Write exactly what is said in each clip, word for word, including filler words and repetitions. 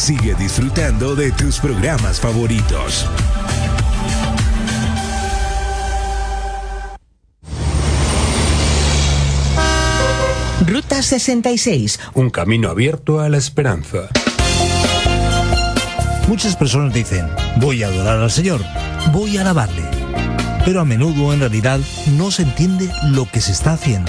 Sigue disfrutando de tus programas favoritos. Ruta sesenta y seis. Un camino abierto a la esperanza. Muchas personas dicen, voy a adorar al Señor, voy a alabarle. Pero a menudo en realidad no se entiende lo que se está haciendo.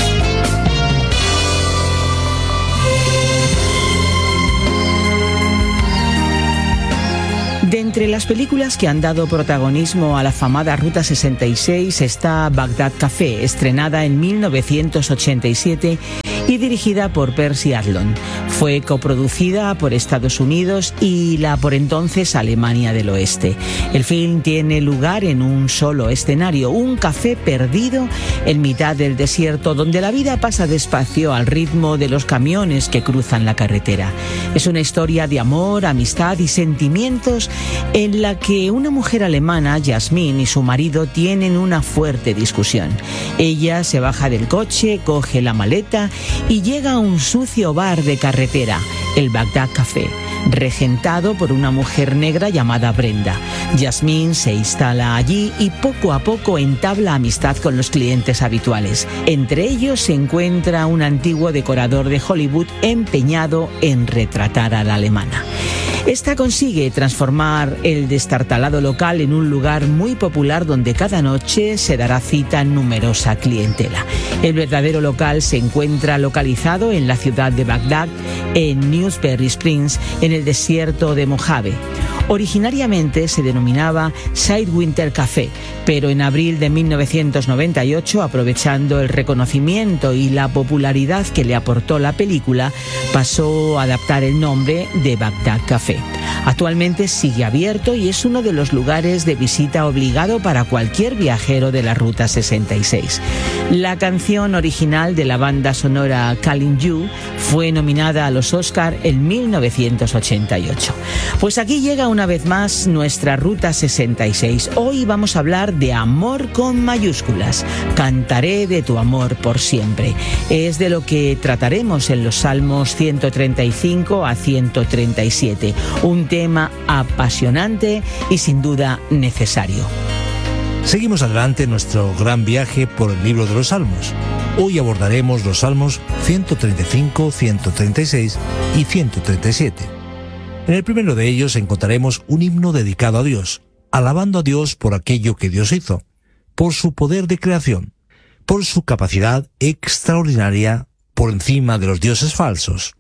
De entre las películas que han dado protagonismo a la afamada Ruta sesenta y seis está Bagdad Café, estrenada en mil novecientos ochenta y siete y dirigida por Percy Adlon. Fue coproducida por Estados Unidos y la por entonces Alemania del Oeste. El film tiene lugar en un solo escenario, un café perdido en mitad del desierto donde la vida pasa despacio al ritmo de los camiones que cruzan la carretera. Es una historia de amor, amistad y sentimientos en la que una mujer alemana, Jasmine, y su marido tienen una fuerte discusión. Ella se baja del coche, coge la maleta y llega a un sucio bar de carretera, el Bagdad Café, regentado por una mujer negra llamada Brenda. Jasmine se instala allí y poco a poco entabla amistad con los clientes habituales. Entre ellos se encuentra un antiguo decorador de Hollywood empeñado en retratar a la alemana. Esta consigue transformar el destartalado local en un lugar muy popular donde cada noche se dará cita numerosa clientela. El verdadero local se encuentra localizado en la ciudad de Bagdad, en Newsberry Springs, en el desierto de Mojave. Originariamente se denominaba Sidewinter Café, pero en abril de mil novecientos noventa y ocho, aprovechando el reconocimiento y la popularidad que le aportó la película, pasó a adaptar el nombre de Bagdad Café. Actualmente sigue abierto y es uno de los lugares de visita obligado para cualquier viajero de la Ruta sesenta y seis. La canción original de la banda sonora Calling You fue nominada a los Oscar en mil novecientos ochenta y ocho. Pues aquí llega una vez más nuestra Ruta sesenta y seis. Hoy vamos a hablar de amor con mayúsculas. Cantaré de tu amor por siempre. Es de lo que trataremos en los Salmos ciento treinta y cinco a ciento treinta y siete. Un tema apasionante y sin duda necesario. Seguimos adelante en nuestro gran viaje por el libro de los Salmos. Hoy abordaremos los Salmos ciento treinta y cinco, ciento treinta y seis y ciento treinta y siete. En el primero de ellos encontraremos un himno dedicado a Dios, alabando a Dios por aquello que Dios hizo, por su poder de creación, por su capacidad extraordinaria por encima de los dioses falsos,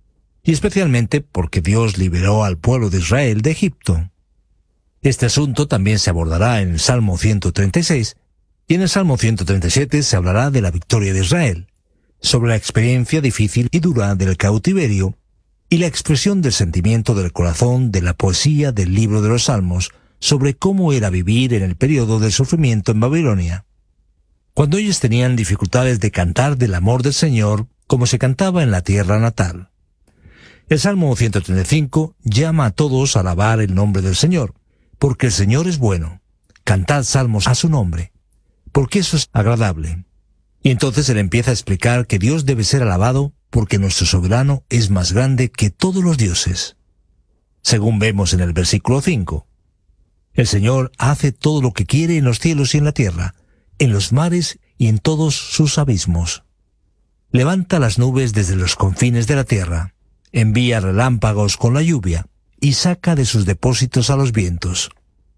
y especialmente porque Dios liberó al pueblo de Israel de Egipto. Este asunto también se abordará en el Salmo ciento treinta y seis, y en el Salmo ciento treinta y siete se hablará de la victoria de Israel, sobre la experiencia difícil y dura del cautiverio, y la expresión del sentimiento del corazón de la poesía del libro de los Salmos sobre cómo era vivir en el periodo del sufrimiento en Babilonia, cuando ellos tenían dificultades de cantar del amor del Señor como se cantaba en la tierra natal. El Salmo ciento treinta y cinco llama a todos a alabar el nombre del Señor, porque el Señor es bueno. Cantad salmos a su nombre, porque eso es agradable. Y entonces él empieza a explicar que Dios debe ser alabado porque nuestro soberano es más grande que todos los dioses. Según vemos en el versículo cinco, el Señor hace todo lo que quiere en los cielos y en la tierra, en los mares y en todos sus abismos. Levanta las nubes desde los confines de la tierra, envía relámpagos con la lluvia y saca de sus depósitos a los vientos.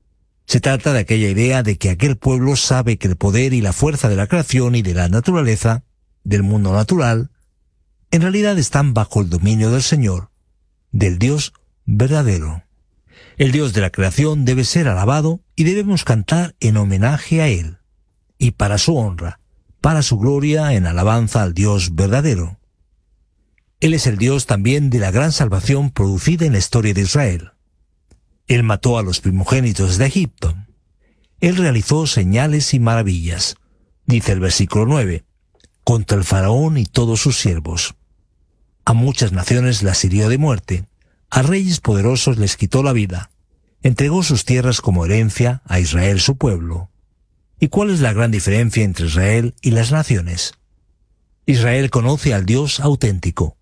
Se trata de aquella idea de que aquel pueblo sabe que el poder y la fuerza de la creación y de la naturaleza, del mundo natural, en realidad están bajo el dominio del Señor, del Dios verdadero. El Dios de la creación debe ser alabado y debemos cantar en homenaje a Él, y para su honra, para su gloria en alabanza al Dios verdadero. Él es el Dios también de la gran salvación producida en la historia de Israel. Él mató a los primogénitos de Egipto. Él realizó señales y maravillas, dice el versículo nueve, contra el faraón y todos sus siervos. A muchas naciones las hirió de muerte, a reyes poderosos les quitó la vida, entregó sus tierras como herencia a Israel su pueblo. ¿Y cuál es la gran diferencia entre Israel y las naciones? Israel conoce al Dios auténtico,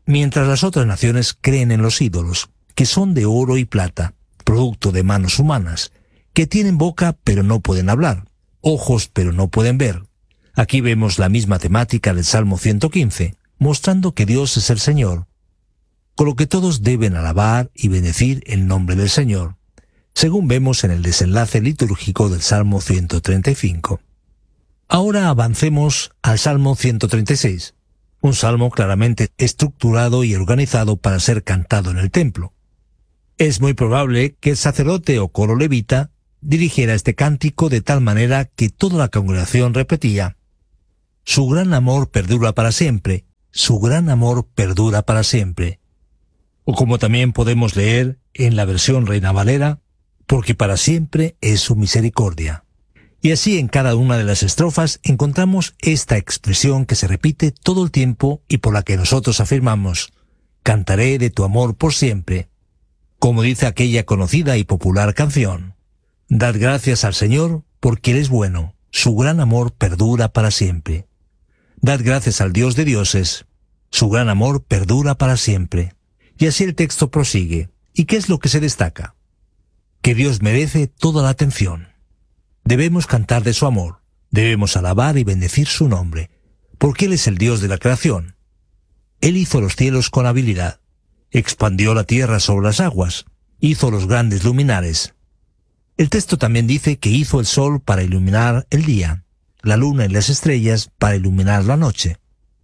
mientras las otras naciones creen en los ídolos, que son de oro y plata, producto de manos humanas, que tienen boca pero no pueden hablar, ojos pero no pueden ver. Aquí vemos la misma temática del Salmo ciento quince, mostrando que Dios es el Señor, con lo que todos deben alabar y bendecir el nombre del Señor, según vemos en el desenlace litúrgico del Salmo ciento treinta y cinco. Ahora avancemos al Salmo ciento treinta y seis, un salmo claramente estructurado y organizado para ser cantado en el templo. Es muy probable que el sacerdote o coro levita dirigiera este cántico de tal manera que toda la congregación repetía: «Su gran amor perdura para siempre, su gran amor perdura para siempre». O como también podemos leer en la versión Reina Valera: «Porque para siempre es su misericordia». Y así en cada una de las estrofas encontramos esta expresión que se repite todo el tiempo y por la que nosotros afirmamos: «Cantaré de tu amor por siempre», como dice aquella conocida y popular canción: «Dad gracias al Señor porque Él es bueno, su gran amor perdura para siempre». Dad gracias al Dios de dioses, su gran amor perdura para siempre. Y así el texto prosigue. ¿Y qué es lo que se destaca? Que Dios merece toda la atención. Debemos cantar de su amor, debemos alabar y bendecir su nombre, porque Él es el Dios de la creación. Él hizo los cielos con habilidad, expandió la tierra sobre las aguas, hizo los grandes luminares. El texto también dice que hizo el sol para iluminar el día, la luna y las estrellas para iluminar la noche.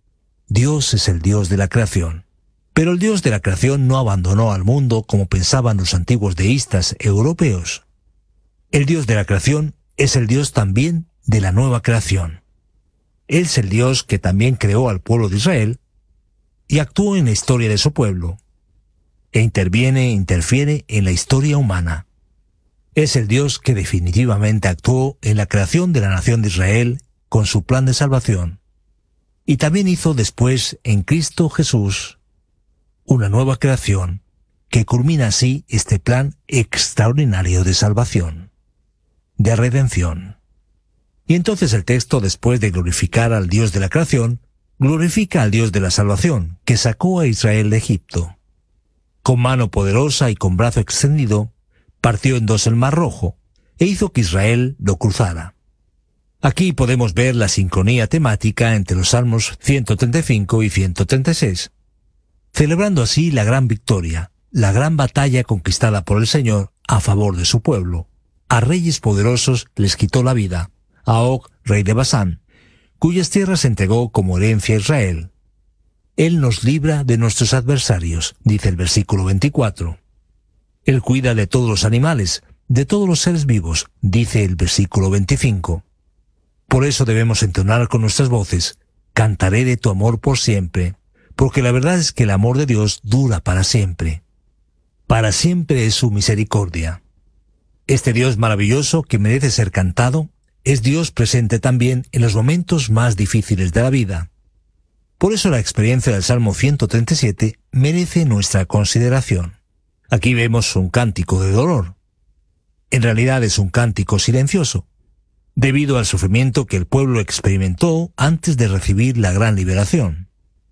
Dios es el Dios de la creación. Pero el Dios de la creación no abandonó al mundo como pensaban los antiguos deístas europeos. El Dios de la creación es el Dios también de la nueva creación. Él es el Dios que también creó al pueblo de Israel y actuó en la historia de su pueblo, e interviene e interfiere en la historia humana. Es el Dios que definitivamente actuó en la creación de la nación de Israel con su plan de salvación, y también hizo después en Cristo Jesús una nueva creación que culmina así este plan extraordinario de salvación, de redención. Y entonces el texto, después de glorificar al Dios de la creación, glorifica al Dios de la salvación, que sacó a Israel de Egipto. Con mano poderosa y con brazo extendido, partió en dos el Mar Rojo, e hizo que Israel lo cruzara. Aquí podemos ver la sincronía temática entre los Salmos ciento treinta y cinco y ciento treinta y seis, celebrando así la gran victoria, la gran batalla conquistada por el Señor a favor de su pueblo. A reyes poderosos les quitó la vida, a Og, rey de Basán, cuyas tierras entregó como herencia a Israel. Él nos libra de nuestros adversarios, dice el versículo veinticuatro. Él cuida de todos los animales, de todos los seres vivos, dice el versículo veinticinco. Por eso debemos entonar con nuestras voces: cantaré de tu amor por siempre, porque la verdad es que el amor de Dios dura para siempre. Para siempre es su misericordia. Este Dios maravilloso que merece ser cantado es Dios presente también en los momentos más difíciles de la vida. Por eso la experiencia del Salmo ciento treinta y siete merece nuestra consideración. Aquí vemos un cántico de dolor. En realidad es un cántico silencioso, debido al sufrimiento que el pueblo experimentó antes de recibir la gran liberación.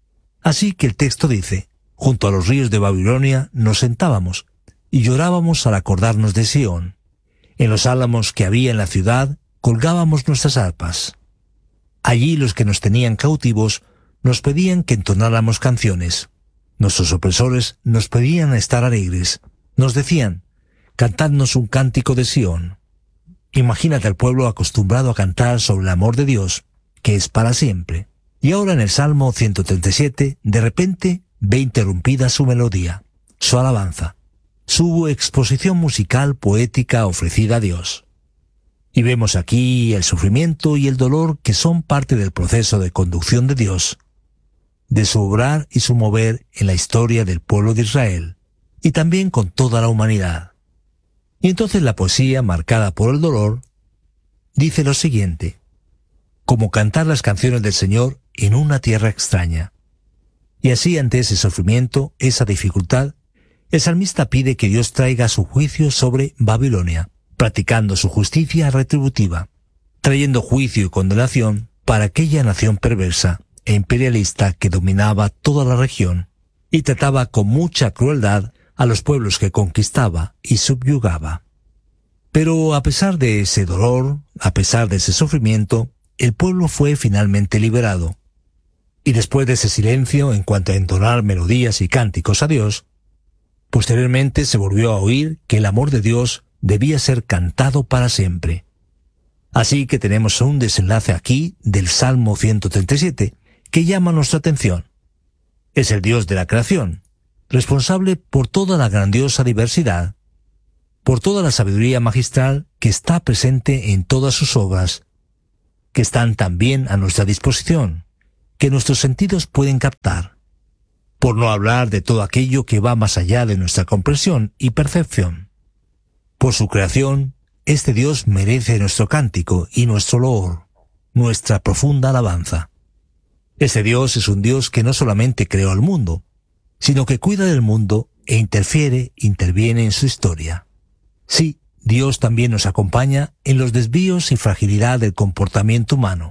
Así que el texto dice: junto a los ríos de Babilonia nos sentábamos y llorábamos al acordarnos de Sión. En los álamos que había en la ciudad colgábamos nuestras arpas. Allí los que nos tenían cautivos nos pedían que entonáramos canciones. Nuestros opresores nos pedían estar alegres. Nos decían: cantadnos un cántico de Sión. Imagínate al pueblo acostumbrado a cantar sobre el amor de Dios, que es para siempre. Y ahora en el Salmo ciento treinta y siete, de repente, ve interrumpida su melodía, su alabanza, su exposición musical poética ofrecida a Dios. Y vemos aquí el sufrimiento y el dolor que son parte del proceso de conducción de Dios, de su obrar y su mover en la historia del pueblo de Israel, y también con toda la humanidad. Y entonces la poesía, marcada por el dolor, dice lo siguiente: como cantar las canciones del Señor en una tierra extraña. Y así, ante ese sufrimiento, esa dificultad, el salmista pide que Dios traiga su juicio sobre Babilonia, practicando su justicia retributiva, trayendo juicio y condenación para aquella nación perversa e imperialista que dominaba toda la región y trataba con mucha crueldad a los pueblos que conquistaba y subyugaba. Pero a pesar de ese dolor, a pesar de ese sufrimiento, el pueblo fue finalmente liberado. Y después de ese silencio en cuanto a entonar melodías y cánticos a Dios, posteriormente se volvió a oír que el amor de Dios debía ser cantado para siempre. Así que tenemos un desenlace aquí del Salmo ciento treinta y siete que llama nuestra atención. Es el Dios de la creación, responsable por toda la grandiosa diversidad, por toda la sabiduría magistral que está presente en todas sus obras, que están también a nuestra disposición, que nuestros sentidos pueden captar, por no hablar de todo aquello que va más allá de nuestra comprensión y percepción. Por su creación, este Dios merece nuestro cántico y nuestro loor, nuestra profunda alabanza. Ese Dios es un Dios que no solamente creó al mundo, sino que cuida del mundo e interfiere, interviene en su historia. Sí, Dios también nos acompaña en los desvíos y fragilidad del comportamiento humano.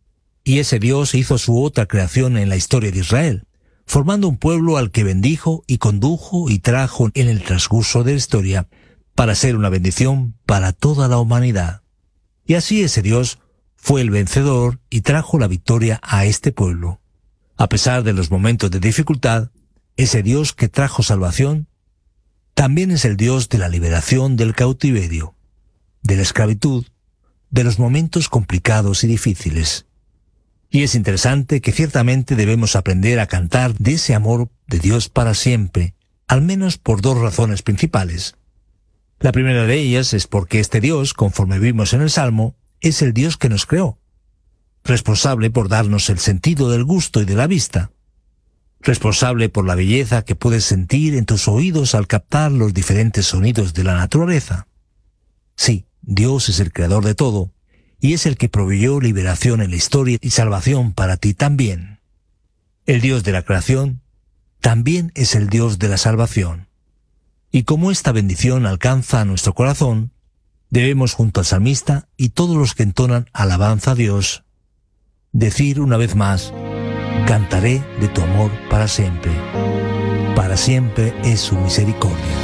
Y ese Dios hizo su otra creación en la historia de Israel, formando un pueblo al que bendijo y condujo y trajo en el transcurso de la historia para ser una bendición para toda la humanidad. Y así ese Dios fue el vencedor y trajo la victoria a este pueblo. A pesar de los momentos de dificultad, ese Dios que trajo salvación también es el Dios de la liberación del cautiverio, de la esclavitud, de los momentos complicados y difíciles. Y es interesante que ciertamente debemos aprender a cantar de ese amor de Dios para siempre, al menos por dos razones principales. La primera de ellas es porque este Dios, conforme vimos en el Salmo, es el Dios que nos creó, responsable por darnos el sentido del gusto y de la vista, responsable por la belleza que puedes sentir en tus oídos al captar los diferentes sonidos de la naturaleza. Sí, Dios es el creador de todo, y es el que proveyó liberación en la historia y salvación para ti también. El Dios de la creación también es el Dios de la salvación. Y como esta bendición alcanza a nuestro corazón, debemos junto al salmista y todos los que entonan alabanza a Dios, decir una vez más: cantaré de tu amor para siempre. Para siempre es su misericordia.